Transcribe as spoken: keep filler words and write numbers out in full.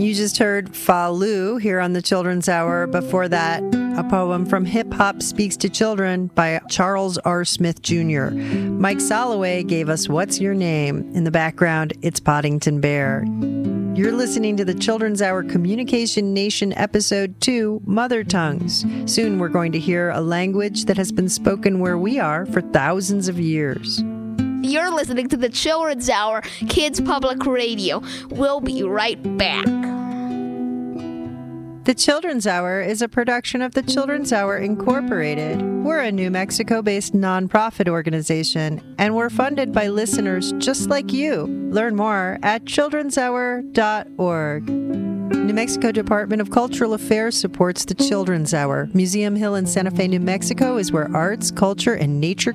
You just heard Fa Lu here on the Children's Hour. Before that, a poem from Hip Hop Speaks to Children by Charles R. Smith Junior Mike Soloway gave us What's Your Name? In the background, it's Poddington Bear. You're listening to the Children's Hour Communication Nation Episode two, Mother Tongues. Soon we're going to hear a language that has been spoken where we are for thousands of years. You're listening to the Children's Hour, Kids Public Radio. We'll be right back. The Children's Hour is a production of the Children's Hour Incorporated. We're a New Mexico-based nonprofit organization, and we're funded by listeners just like you. Learn more at children's hour dot org. New Mexico Department of Cultural Affairs supports the Children's Hour. Museum Hill in Santa Fe, New Mexico is where arts, culture, and nature